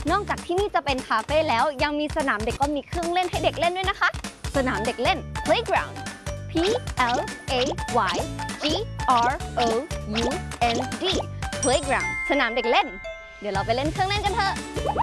นอกจากที่นี่จะเป็นคาเฟ่แล้วยังมีสนามเด็กก็มีเครื่องเล่นให้เด็กเล่นด้วยนะคะสนามเด็กเล่น playground P L A Y G R O U N D playground สนามเด็กเล่นเดี๋ยวเราไปเล่นเครื่องเล่นกันเถอะ